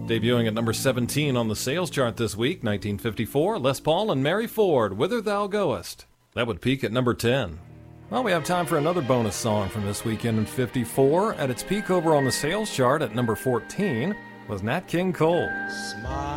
Debuting at number 17 on the sales chart this week, 1954, Les Paul and Mary Ford, Whither Thou Goest. That would peak at number 10. Well, we have time for another bonus song from this weekend in 54. At its peak over on the sales chart at number 14 was Nat King Cole. Smile.